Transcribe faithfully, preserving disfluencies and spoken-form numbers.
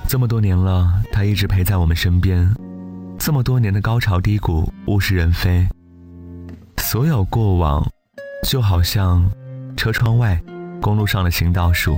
这么多年了，他一直陪在我们身边，这么多年的高潮低谷，物是人非，所有过往就好像车窗外公路上的行道树，